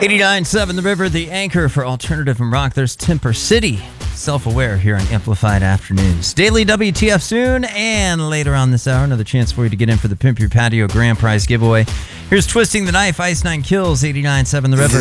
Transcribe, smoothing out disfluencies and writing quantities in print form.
89.7 The River, the anchor for alternative and rock. There's Temper City, Self-Aware here on Amplified Afternoons. Daily WTF soon, and later on this hour, another chance for you to get in for the Pimp Your Patio Grand Prize giveaway. Here's Twisting the Knife, Ice Nine Kills, 89.7 The River.